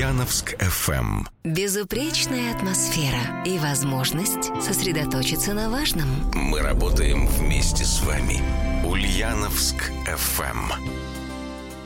Ульяновск FM. Безупречная атмосфера и возможность сосредоточиться на важном. Мы работаем вместе с вами. Ульяновск FM.